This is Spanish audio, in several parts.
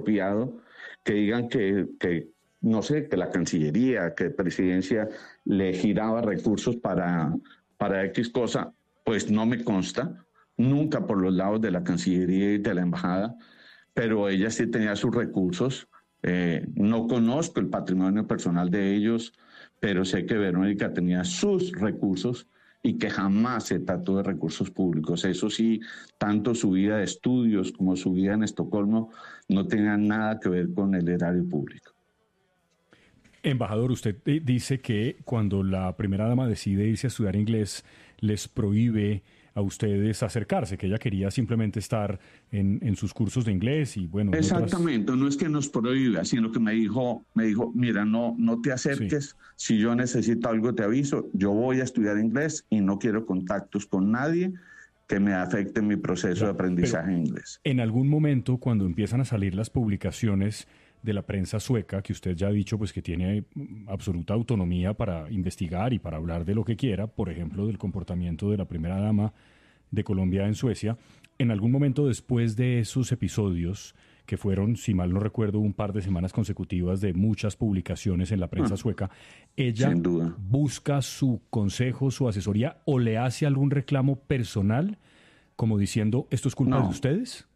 apropiado que digan que no sé, que la Cancillería, que Presidencia le giraba recursos para X cosa, pues no me consta, nunca por los lados de la Cancillería y de la Embajada, pero ella sí tenía sus recursos. No conozco el patrimonio personal de ellos, pero sé que Verónica tenía sus recursos y que jamás se trató de recursos públicos. Eso sí, tanto su vida de estudios como su vida en Estocolmo no tenían nada que ver con el erario público. Embajador, usted dice que cuando la primera dama decide irse a estudiar inglés, les prohíbe a ustedes acercarse, que ella quería simplemente estar en sus cursos de inglés y bueno. Exactamente, no es que nos prohíba, sino que me dijo, mira, no te acerques, sí. Si yo necesito algo te aviso, yo voy a estudiar inglés y no quiero contactos con nadie que me afecte mi proceso de aprendizaje en inglés. En algún momento, cuando empiezan a salir las publicaciones de la prensa sueca, que usted ya ha dicho pues que tiene absoluta autonomía para investigar y para hablar de lo que quiera, por ejemplo, del comportamiento de la primera dama de Colombia en Suecia, en algún momento después de esos episodios, que fueron, si mal no recuerdo, un par de semanas consecutivas de muchas publicaciones en la prensa sueca, ella busca su consejo, su asesoría, o le hace algún reclamo personal, como diciendo, ¿esto es culpa de ustedes?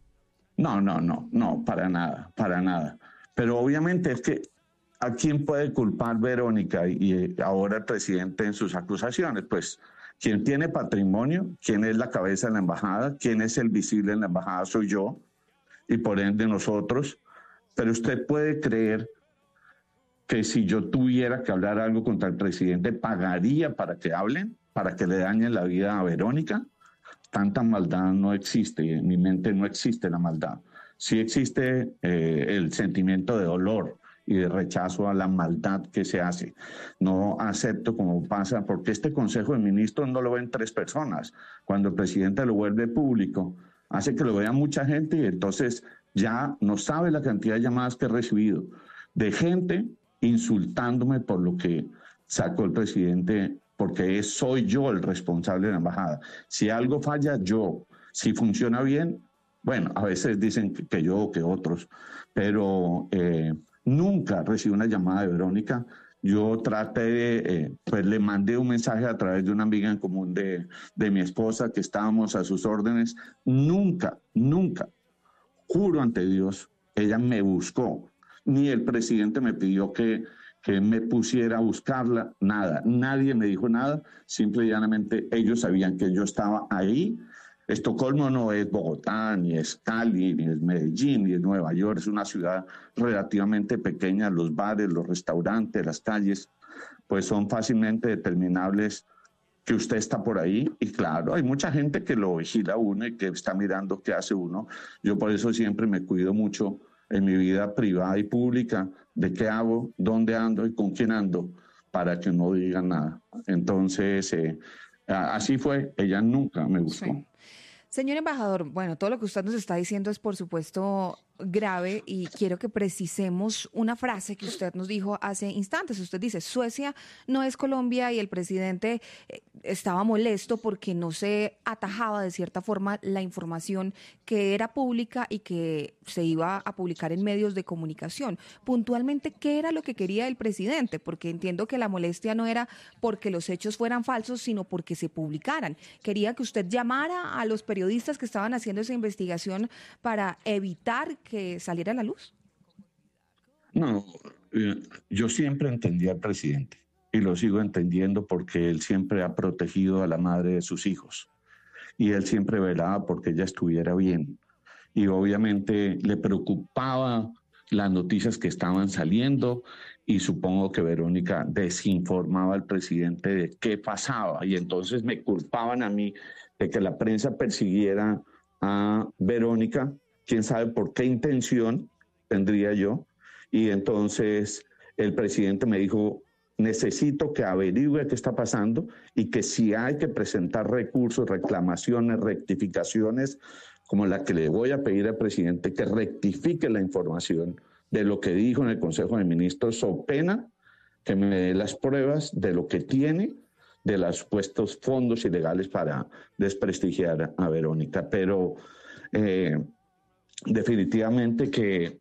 No, para nada. Pero obviamente es que ¿a quién puede culpar Verónica y ahora el presidente en sus acusaciones? Pues quien tiene patrimonio, quién es la cabeza de la embajada, quién es el visible en la embajada soy yo y por ende nosotros. Pero usted puede creer que si yo tuviera que hablar algo contra el presidente, pagaría para que hablen, para que le dañen la vida a Verónica. Tanta maldad no existe, en mi mente no existe la maldad. Sí existe el sentimiento de dolor y de rechazo a la maldad que se hace. No acepto como pasa, porque este Consejo de Ministros no lo ven 3 personas. Cuando el presidente lo vuelve público, hace que lo vea mucha gente y entonces ya no sabe la cantidad de llamadas que he recibido de gente insultándome por lo que sacó el presidente, porque soy yo el responsable de la embajada. Si algo falla, yo. Si funciona bien, bueno, a veces dicen que yo o que otros, pero nunca recibí una llamada de Verónica. Yo traté, pues le mandé un mensaje a través de una amiga en común de mi esposa, que estábamos a sus órdenes. Nunca, juro ante Dios, ella me buscó. Ni el presidente me pidió que me pusiera a buscarla, nada. Nadie me dijo nada, simple y llanamente ellos sabían que yo estaba ahí. Estocolmo no es Bogotá, ni es Cali, ni es Medellín, ni es Nueva York, es una ciudad relativamente pequeña. Los bares, los restaurantes, las calles, pues son fácilmente determinables que usted está por ahí. Y claro, hay mucha gente que lo vigila a uno y que está mirando qué hace uno. Yo por eso siempre me cuido mucho en mi vida privada y pública de qué hago, dónde ando y con quién ando, para que no digan nada. Entonces, así fue, ella nunca me buscó. Sí. Señor embajador, bueno, todo lo que usted nos está diciendo es por supuesto grave y quiero que precisemos una frase que usted nos dijo hace instantes. Usted dice, Suecia no es Colombia y el presidente estaba molesto porque no se atajaba de cierta forma la información que era pública y que se iba a publicar en medios de comunicación. Puntualmente, ¿qué era lo que quería el presidente? Porque entiendo que la molestia no era porque los hechos fueran falsos, sino porque se publicaran. Quería que usted llamara a los periodistas que estaban haciendo esa investigación para evitar que saliera a la luz. No, yo siempre entendí al presidente y lo sigo entendiendo porque él siempre ha protegido a la madre de sus hijos y él siempre velaba porque ella estuviera bien y obviamente le preocupaba las noticias que estaban saliendo y supongo que Verónica desinformaba al presidente de qué pasaba y entonces me culpaban a mí de que la prensa persiguiera a Verónica, quién sabe por qué intención tendría yo, y entonces el presidente me dijo, necesito que averigüe qué está pasando y que si hay que presentar recursos, reclamaciones, rectificaciones, como la que le voy a pedir al presidente, que rectifique la información de lo que dijo en el Consejo de Ministros, so pena que me dé las pruebas de lo que tiene, de los supuestos fondos ilegales para desprestigiar a Verónica. Pero definitivamente que